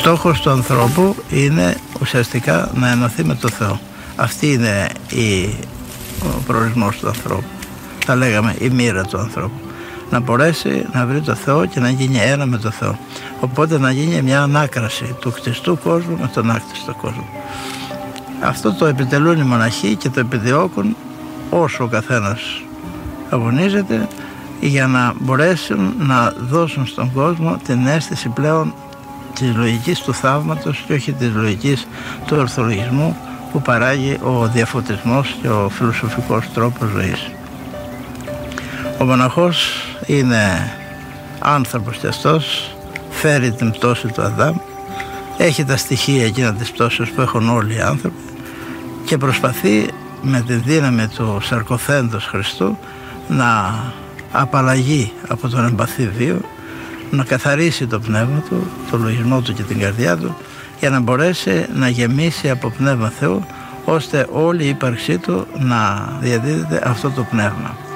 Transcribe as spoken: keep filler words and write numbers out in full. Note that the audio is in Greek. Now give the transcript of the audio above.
Στόχος του ανθρώπου είναι ουσιαστικά να ενωθεί με το Θεό. Αυτή είναι η, ο προορισμός του ανθρώπου. Θα λέγαμε η μοίρα του ανθρώπου. Να μπορέσει να βρει το Θεό και να γίνει ένα με το Θεό. Οπότε να γίνει μια ανάκραση του κτιστού κόσμου με τον άκτιστο κόσμο. Αυτό το επιτελούν οι μοναχοί και το επιδιώκουν όσο ο καθένας αγωνίζεται, για να μπορέσουν να δώσουν στον κόσμο την αίσθηση πλέον της λογικής του θαύματος και όχι της λογικής του ορθολογισμού που παράγει ο διαφωτισμός και ο φιλοσοφικός τρόπος ζωής. Ο μοναχός είναι άνθρωπος και αυτός, φέρει την πτώση του Αδάμ, έχει τα στοιχεία εκείνα της πτώσης που έχουν όλοι οι άνθρωποι και προσπαθεί με την δύναμη του σαρκοθέντος Χριστού να απαλλαγεί από τον εμπαθή βίο, να καθαρίσει το πνεύμα του, το λογισμό του και την καρδιά του, για να μπορέσει να γεμίσει από πνεύμα Θεού, ώστε όλη η ύπαρξή του να διαδίδεται αυτό το πνεύμα.